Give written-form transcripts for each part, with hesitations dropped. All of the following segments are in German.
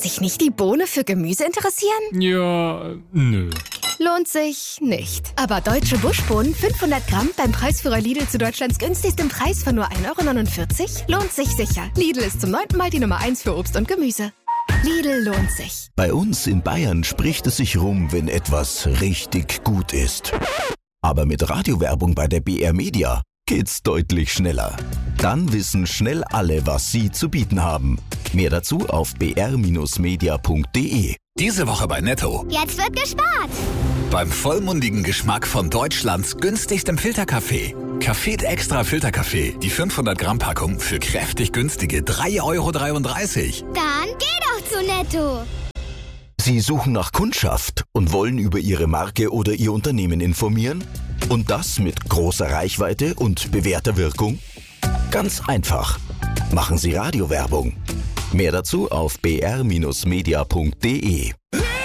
sich nicht die Bohne für Gemüse interessieren? Ja, nö. Lohnt sich nicht. Aber deutsche Buschbohnen 500 Gramm beim Preisführer Lidl zu Deutschlands günstigsten Preis von nur 1,49 € lohnt sich sicher. Lidl ist zum 9. Mal die Nummer 1 für Obst und Gemüse. Lidl lohnt sich. Bei uns in Bayern spricht es sich rum, wenn etwas richtig gut ist. Aber mit Radiowerbung bei der BR Media geht's deutlich schneller. Dann wissen schnell alle, was sie zu bieten haben. Mehr dazu auf br-media.de. Diese Woche bei Netto. Jetzt wird gespart. Beim vollmundigen Geschmack von Deutschlands günstigstem Filterkaffee. Café Extra Filterkaffee. Die 500 Gramm Packung für kräftig günstige 3,33 €. Dann geh doch zu Netto. Sie suchen nach Kundschaft und wollen über Ihre Marke oder Ihr Unternehmen informieren? Und das mit großer Reichweite und bewährter Wirkung? Ganz einfach. Machen Sie Radiowerbung. Mehr dazu auf br-media.de.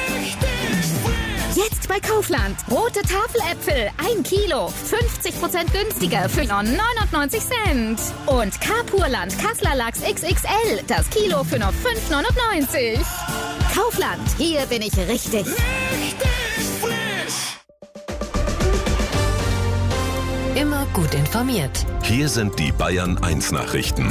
Jetzt bei Kaufland. Rote Tafeläpfel, 1 Kilo, 50% günstiger für nur 99 Cent. Und Carpurland Kassler Lachs XXL, das Kilo für nur 5,99 €. Kaufland, hier bin ich richtig. Immer gut informiert. Hier sind die Bayern 1 Nachrichten.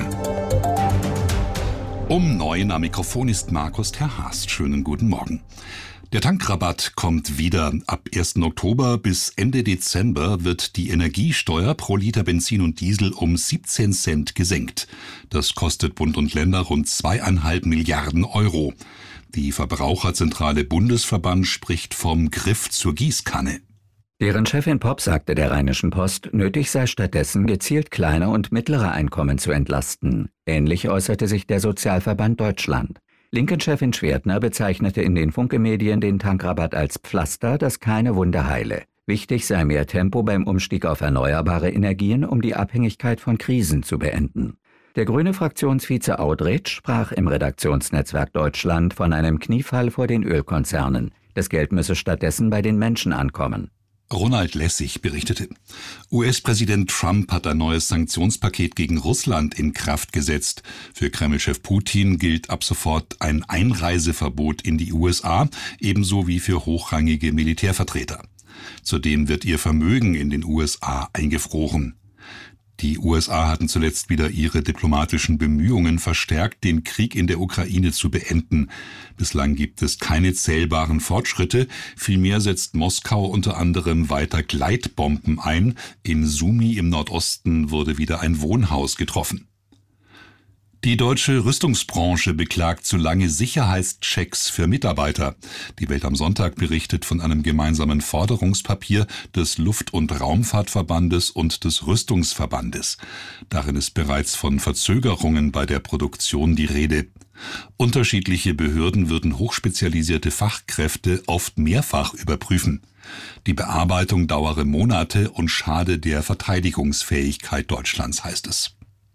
Um 9 am Mikrofon ist Markus Terhast. Schönen guten Morgen. Der Tankrabatt kommt wieder. Ab 1. Oktober bis Ende Dezember wird die Energiesteuer pro Liter Benzin und Diesel um 17 Cent gesenkt. Das kostet Bund und Länder rund 2,5 Milliarden €. Die Verbraucherzentrale Bundesverband spricht vom Griff zur Gießkanne. Deren Chefin Popp sagte der Rheinischen Post, nötig sei stattdessen gezielt kleine und mittlere Einkommen zu entlasten. Ähnlich äußerte sich der Sozialverband Deutschland. Linken-Chefin Schwertner bezeichnete in den Funke-Medien den Tankrabatt als Pflaster, das keine Wunde heile. Wichtig sei mehr Tempo beim Umstieg auf erneuerbare Energien, um die Abhängigkeit von Krisen zu beenden. Der grüne Fraktionsvize Audretsch sprach im Redaktionsnetzwerk Deutschland von einem Kniefall vor den Ölkonzernen. Das Geld müsse stattdessen bei den Menschen ankommen. Ronald Lessig berichtete, US-Präsident Trump hat ein neues Sanktionspaket gegen Russland in Kraft gesetzt. Für Kreml-Chef Putin gilt ab sofort ein Einreiseverbot in die USA, ebenso wie für hochrangige Militärvertreter. Zudem wird ihr Vermögen in den USA eingefroren. Die USA hatten zuletzt wieder ihre diplomatischen Bemühungen verstärkt, den Krieg in der Ukraine zu beenden. Bislang gibt es keine zählbaren Fortschritte. Vielmehr setzt Moskau unter anderem weiter Gleitbomben ein. In Sumy im Nordosten wurde wieder ein Wohnhaus getroffen. Die deutsche Rüstungsbranche beklagt zu lange Sicherheitschecks für Mitarbeiter. Die Welt am Sonntag berichtet von einem gemeinsamen Forderungspapier des Luft- und Raumfahrtverbandes und des Rüstungsverbandes. Darin ist bereits von Verzögerungen bei der Produktion die Rede. Unterschiedliche Behörden würden hochspezialisierte Fachkräfte oft mehrfach überprüfen. Die Bearbeitung dauere Monate und schade der Verteidigungsfähigkeit Deutschlands, heißt es.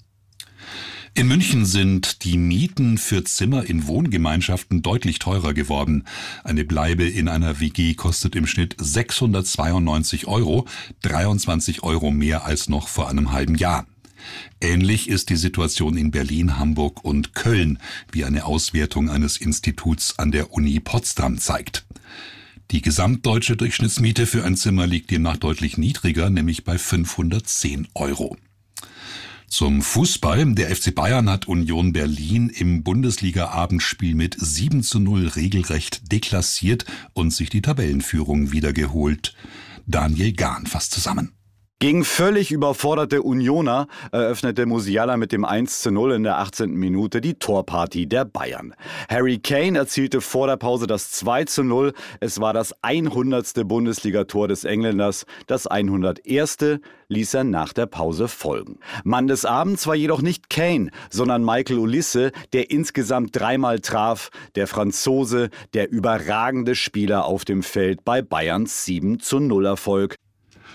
In München sind die Mieten für Zimmer in Wohngemeinschaften deutlich teurer geworden. Eine Bleibe in einer WG kostet im Schnitt 692 €, 23 € mehr als noch vor einem halben Jahr. Ähnlich ist die Situation in Berlin, Hamburg und Köln, wie eine Auswertung eines Instituts an der Uni Potsdam zeigt. Die gesamtdeutsche Durchschnittsmiete für ein Zimmer liegt demnach deutlich niedriger, nämlich bei 510 €. Zum Fußball. Der FC Bayern hat Union Berlin im Bundesliga-Abendspiel mit 7:0 regelrecht deklassiert und sich die Tabellenführung wiedergeholt. Daniel Gahn fasst zusammen. Gegen völlig überforderte Unioner eröffnete Musiala mit dem 1:0 in der 18. Minute die Torparty der Bayern. Harry Kane erzielte vor der Pause das 2:0. Es war das 100. Bundesligator des Engländers. Das 101. ließ er nach der Pause folgen. Mann des Abends war jedoch nicht Kane, sondern Michael Olise, der insgesamt 3-mal traf. Der Franzose, der überragende Spieler auf dem Feld bei Bayerns 7:0 Erfolg.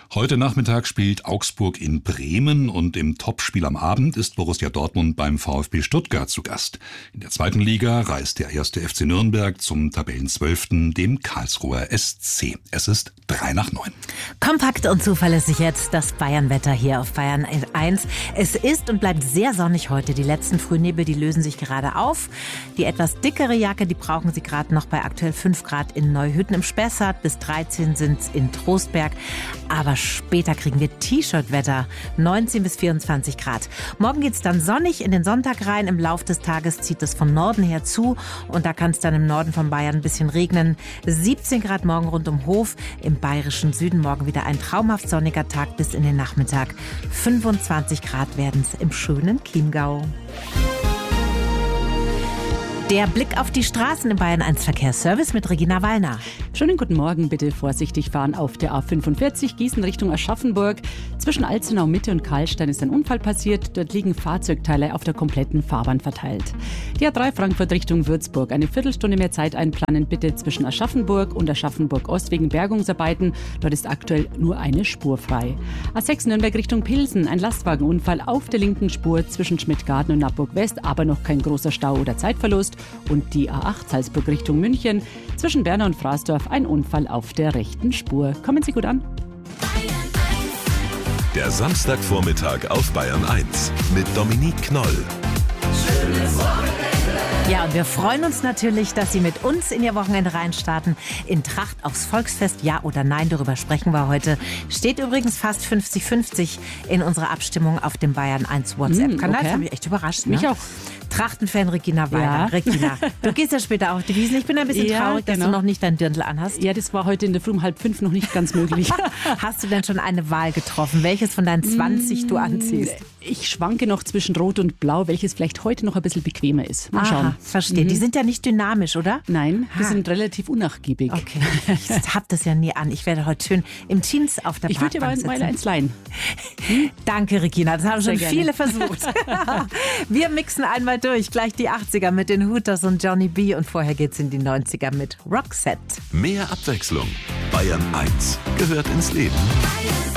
Heute Nachmittag spielt Augsburg in Bremen und im Topspiel am Abend ist Borussia Dortmund beim VfB Stuttgart zu Gast. In der 2. Liga reist der 1. FC Nürnberg zum Tabellenzwölften, dem Karlsruher SC. Es ist 8:03. Kompakt und zuverlässig jetzt das Bayernwetter hier auf Bayern 1. Es ist und bleibt sehr sonnig heute. Die letzten Frühnebel, die lösen sich gerade auf. Die etwas dickere Jacke, die brauchen Sie gerade noch bei aktuell 5 Grad in Neuhütten im Spessart. Bis 13 sind es in Trostberg. Aber später kriegen wir T-Shirt-Wetter, 19 bis 24 Grad. Morgen geht es dann sonnig in den Sonntag rein. Im Lauf des Tages zieht es von Norden her zu und da kann es dann im Norden von Bayern ein bisschen regnen. 17 Grad morgen rund um Hof. Im bayerischen Süden morgen wieder ein traumhaft sonniger Tag bis in den Nachmittag. 25 Grad werden es im schönen Chiemgau. Der Blick auf die Straßen im Bayern 1 Verkehrsservice mit Regina Wallner. Schönen guten Morgen, bitte vorsichtig fahren auf der A45 Gießen Richtung Aschaffenburg. Zwischen Alzenau Mitte und Karlstein ist ein Unfall passiert. Dort liegen Fahrzeugteile auf der kompletten Fahrbahn verteilt. Die A3 Frankfurt Richtung Würzburg. Eine Viertelstunde mehr Zeit einplanen bitte zwischen Aschaffenburg und Aschaffenburg Ost wegen Bergungsarbeiten. Dort ist aktuell nur eine Spur frei. A6 Nürnberg Richtung Pilsen. Ein Lastwagenunfall auf der linken Spur zwischen Schmidtgarten und Naburg West, aber noch kein großer Stau oder Zeitverlust. Und die A8 Salzburg Richtung München. Zwischen Bernau und Fraßdorf ein Unfall auf der rechten Spur. Kommen Sie gut an. Der Samstagvormittag auf Bayern 1 mit Dominique Knoll. Schönes Wochenende. Ja, und wir freuen uns natürlich, dass Sie mit uns in Ihr Wochenende reinstarten. In Tracht aufs Volksfest, ja oder nein, darüber sprechen wir heute. Steht übrigens fast 50-50 in unserer Abstimmung auf dem Bayern 1 WhatsApp-Kanal. Das habe ich echt überrascht. Mich auch. Trachtenfan Regina Wallner. Ja. Regina, du gehst ja später auf die Wiesn. Ich bin ein bisschen traurig, dass du noch nicht dein Dirndl anhast. Ja, das war heute in der Früh um 4:30 noch nicht ganz möglich. Hast du denn schon eine Wahl getroffen, welches von deinen 20 du anziehst? Ich schwanke noch zwischen Rot und Blau, welches vielleicht heute noch ein bisschen bequemer ist. Mal schauen. Verstehe. Die sind ja nicht dynamisch, oder? Nein, die sind relativ unnachgiebig. Okay, ich hab das ja nie an. Ich werde heute schön im Jeans auf der Parkbank sitzen. Ich würde dir mal eins leihen. Danke, Regina. Das haben schon viele versucht. Wir mixen einmal durch. Gleich die 80er mit den Hooters und Johnny B. Und vorher geht's in die 90er mit Roxette. Mehr Abwechslung. Bayern 1 gehört ins Leben.